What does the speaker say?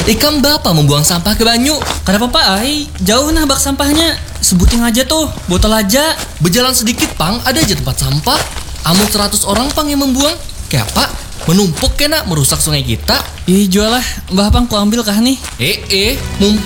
Ikam bapak membuang sampah ke banyu. Kenapa Pak Ai? Jauh nah bak sampahnya. Sebutin aja tuh, botol aja. Berjalan sedikit pang, ada aja tempat sampah. Amun 100 orang pang yang membuang. Kayak apa? Menumpuk kena merusak sungai kita. Ih jual lah, Mbah Pang ku ambil kah nih? Mumpung